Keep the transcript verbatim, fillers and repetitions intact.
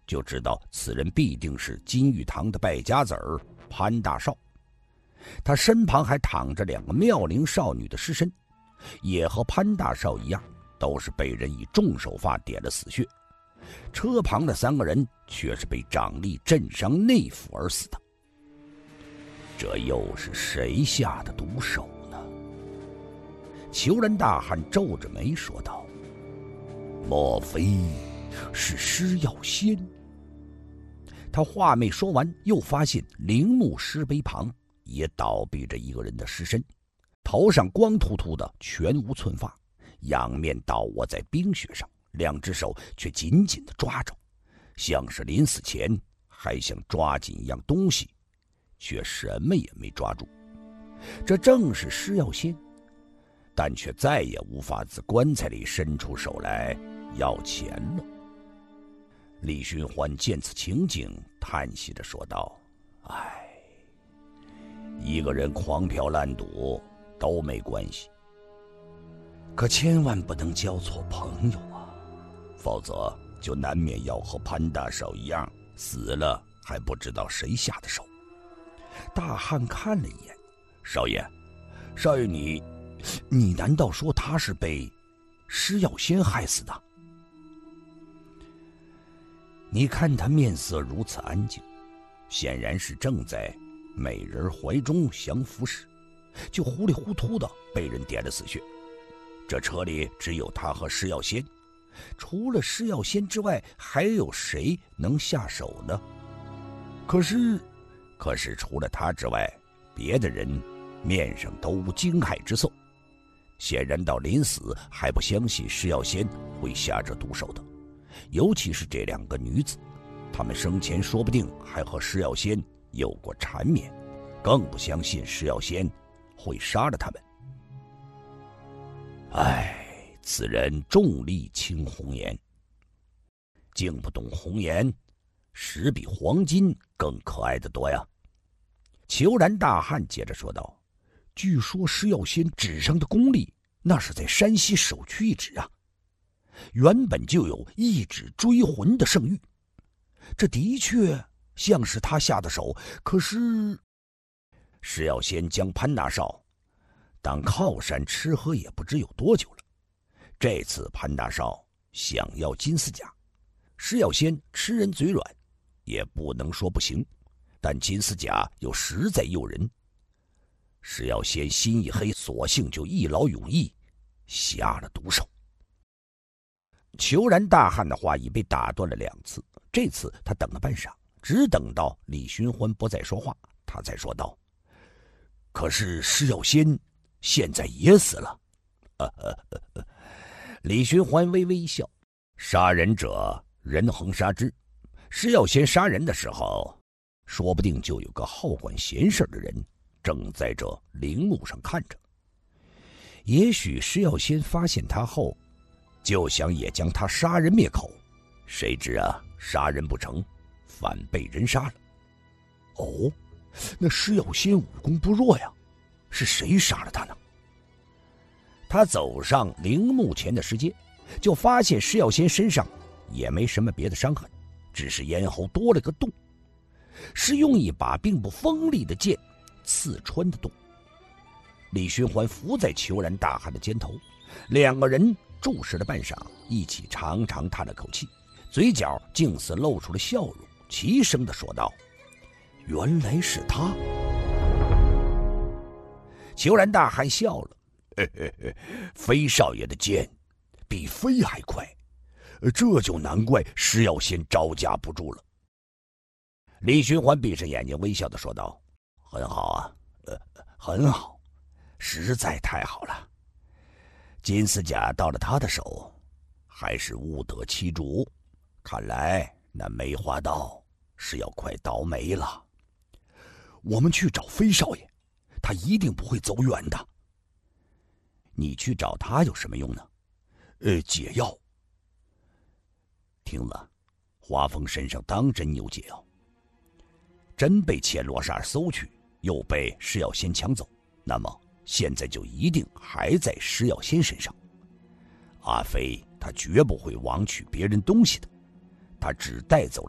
就知道此人必定是金玉堂的败家子儿潘大少。他身旁还躺着两个妙龄少女的尸身，也和潘大少一样，都是被人以重手法点了死穴。车旁的三个人却是被掌力震伤内腑而死的。这又是谁下的毒手呢？虬髯大汉皱着眉说道：莫非是施药仙？他话没说完，又发现陵墓石碑旁也倒闭着一个人的尸身，头上光秃秃的，全无寸发，仰面倒卧在冰雪上，两只手却紧紧地抓着，像是临死前还想抓紧一样东西，却什么也没抓住。这正是施药仙，但却再也无法自棺材里伸出手来要钱了。李寻欢见此情景，叹息着说道：唉，一个人狂嫖滥赌都没关系，可千万不能交错朋友啊，否则就难免要和潘大少一样，死了还不知道谁下的手。大汉看了一眼，少爷，少爷你，你难道说他是被施药仙害死的？你看他面色如此安静，显然是正在美人怀中享福时，就糊里糊涂的被人点了死穴。这车里只有他和施药仙，除了施药仙之外，还有谁能下手呢？可是可是除了他之外，别的人面上都无惊骇之色，显然到临死还不相信施药仙会下这毒手的。尤其是这两个女子，她们生前说不定还和施药仙有过缠绵，更不相信施药仙会杀了他们。唉，此人重利轻红颜，竟不懂红颜，实比黄金更可爱得多呀。虬髯大汉接着说道：据说施药仙指上的功力，那是在山西首屈一指啊，原本就有一指追魂的圣域，这的确像是他下的手。可是施药仙将潘大少当靠山吃喝也不知有多久了，这次潘大少想要金丝甲，施药仙吃人嘴软，也不能说不行，但金丝甲又实在诱人。施药仙心一黑，索性就一劳永逸下了毒手。虬髯大汉的话已被打断了两次，这次他等了半晌，只等到李寻欢不再说话，他才说道：可是施药仙现在也死了。呃呃呃呃、李寻欢微微一笑：杀人者人恒杀之，施药仙杀人的时候，说不定就有个好管闲事的人正在这陵墓上看着。也许施药仙发现他后，就想也将他杀人灭口，谁知啊，杀人不成，反被人杀了。哦，那施药仙武功不弱呀，是谁杀了他呢？他走上陵墓前的石阶，就发现施药仙身上也没什么别的伤痕，只是咽喉多了个洞，是用一把并不锋利的剑刺穿的洞。李寻欢伏在虬髯大汉的肩头，两个人注视了半晌，一起长长叹了口气，嘴角竟似露出了笑容，齐声地说道：原来是他。虬髯大汉笑了：嘿嘿嘿，飞少爷的剑比飞还快，这就难怪施药仙招架不住了。李寻欢闭上眼睛，微笑地说道：很好啊，呃，很好，实在太好了。金丝甲到了他的手，还是误得其主，看来那梅花道是要快倒霉了。我们去找飞少爷，他一定不会走远的。你去找他有什么用呢？呃，解药。听了，华峰身上当真有解药。真被千罗刹搜去，又被施药仙抢走，那么现在就一定还在施药仙身上。阿飞他绝不会枉取别人东西的，他只带走